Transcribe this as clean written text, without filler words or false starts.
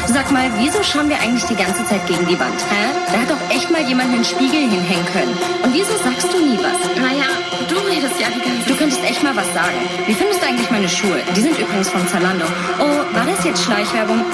Sag mal, wieso schauen wir eigentlich die ganze Zeit gegen die Wand? Hä? Da hat doch echt mal jemand einen Spiegel hinhängen können. Und wieso sagst du nie was? Naja, du redest ja die ganze Zeit. Du könntest echt mal was sagen. Wie findest du eigentlich meine Schuhe? Die sind übrigens von Zalando. Oh, war das jetzt Schleichwerbung?